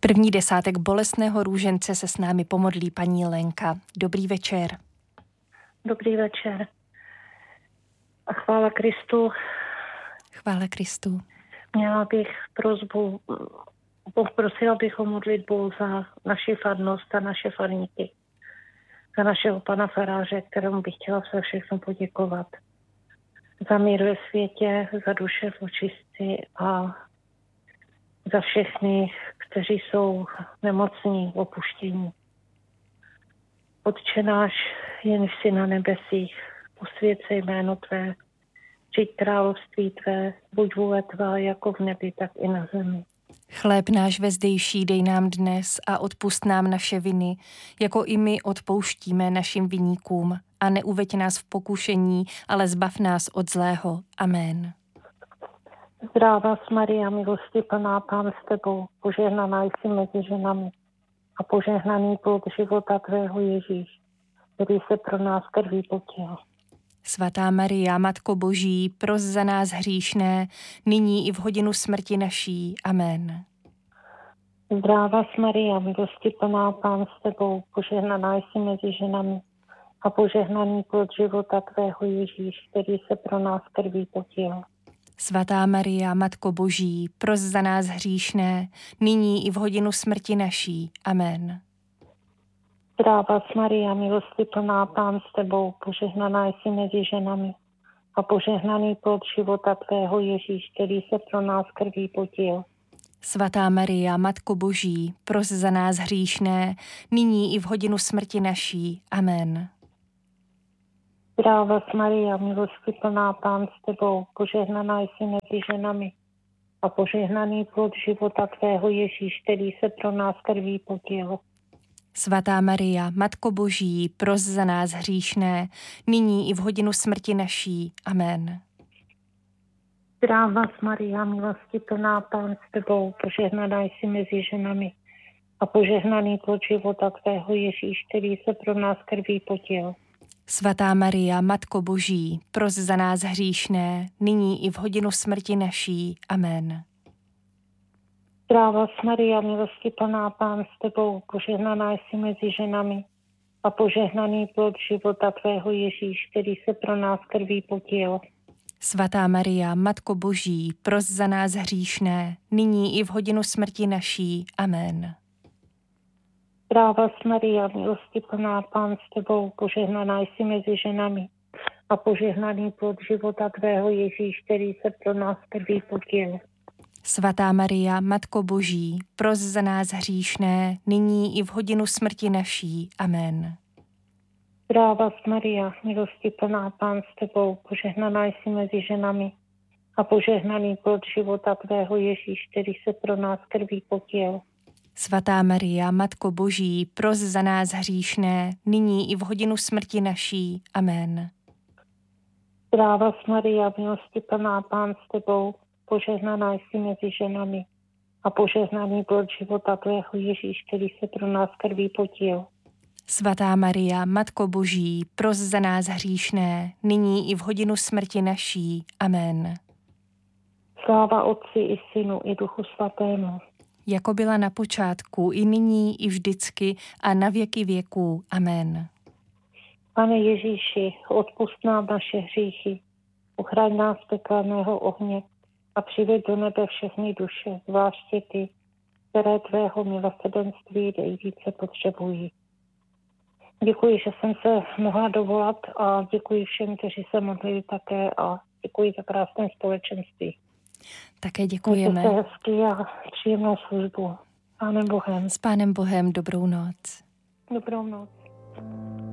První desátek bolestného růžence se s námi pomodlí paní Lenka. Dobrý večer. Dobrý večer. A chvála Kristu. Chvála Kristu. Měla bych prosbu, poprosila bych o modlitbu za naši farnost a naše farníky. Za našeho pana faráře, kterému bych chtěla za všechno poděkovat. Za mír ve světě, za duše v očistci a za všechny, kteří jsou nemocní, opuštění. Otče náš, jen jsi na nebesích, posvěd se jméno tvé, přijď království tvé, buď vůle tvá jako v nebi, tak i na zemi. Chléb náš vezdejší dej nám dnes a odpusť nám naše viny, jako i my odpouštíme našim viníkům. A neuveď nás v pokušení, ale zbav nás od zlého. Amen. Zdráva Maria, milosti plná, Pán s tebou, požehnaná jsi mezi ženami a požehnaný plod života tvého Ježíš, který se pro nás krví potil. Svatá Maria, Matko Boží, pros za nás hříšné, nyní i v hodinu smrti naší. Amen. Zdráva Maria, milosti plná, Pán s tebou, požehnaná jsi mezi ženami a požehnaný plod života tvého Ježíš, který se pro nás krví potil. Svatá Maria, Matko Boží, pros za nás hříšné, nyní i v hodinu smrti naší. Amen. Zdráva Maria, milosti plná, Pán s tebou, požehnaná jsi mezi ženami a požehnaný plod života tvého Ježíš, který se pro nás krví potil. Svatá Maria, Matko Boží, pros za nás hříšné, nyní i v hodinu smrti naší. Amen. Zdráva Maria, milosti plná, Pán s tebou, požehnaná jsi mezi ženami a požehnaný plod života tvého Ježíš, který se pro nás krví potil. Svatá Maria, Matko Boží, pros za nás hříšné, nyní i v hodinu smrti naší. Amen. Zdráva Maria, milosti plná, Pán s tebou, požehnaná jsi mezi ženami a požehnaný plod života tvého Ježíš, který se pro nás krví potil. Svatá Maria, Matko Boží, pros za nás hříšné, nyní i v hodinu smrti naší. Amen. Zdráva Maria, milosti plná, Pán s tebou, požehnaná jsi mezi ženami a požehnaný plod života tvého Ježíš, který se pro nás krví potil. Svatá Maria, Matko Boží, pros za nás hříšné, nyní i v hodinu smrti naší. Amen. Zdráva Maria, milosti plná, Pán s tebou, požehnaná jsi mezi ženami a požehnaný plod života tvého Ježíš, který se pro nás krví potil. Svatá Maria, Matko Boží, pros za nás hříšné, nyní i v hodinu smrti naší. Amen. Zdráva Maria, milosti plná, Pán s tebou, požehnaná jsi mezi ženami a požehnaný plod života tvého Ježíš, který se pro nás krví potil. Svatá Maria, Matko Boží, pros za nás hříšné, nyní i v hodinu smrti naší. Amen. Zdráva Maria, milosti plná, Pán s tebou, požehnaná jsi mezi ženami a požehnaný plod života tvého Ježíš, který se pro nás krví potil. Svatá Maria, Matko Boží, pros za nás hříšné, nyní i v hodinu smrti naší. Amen. Sláva Otci i Synu i Duchu Svatému. Jako byla na počátku, i nyní, i vždycky a na věky věků. Amen. Pane Ježíši, odpusť nám naše hříchy, uchraň nás z pekelného ohně a přiveď do nebe všechny duše, zvláště ty, které tvého milosrdenství nejvíce potřebují. Děkuji, že jsem se mohla dovolat a děkuji všem, kteří se modlili také a děkuji za krásné společenství. Také děkujeme. Mějte se hezky a příjemnou službu. Pánem Bohem. S Pánem Bohem, dobrou noc. Dobrou noc.